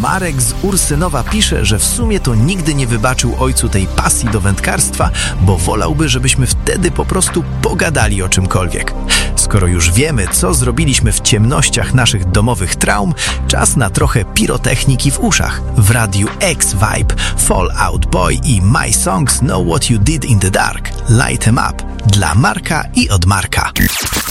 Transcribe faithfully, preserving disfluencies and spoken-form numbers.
Marek z Ursynowa pisze, że w sumie to nigdy nie wybaczył ojcu tej pasji do wędkarstwa, bo wolałby, żebyśmy wtedy po prostu pogadali o czymkolwiek. Skoro już wiemy, co zrobiliśmy w ciemnościach naszych domowych traum, czas na trochę pirotechniki w uszach. W radiu X-Vibe, Fall Out Boy i My Songs Know What You Did in the Dark. Light 'em Up. Dla Marka i od Marka.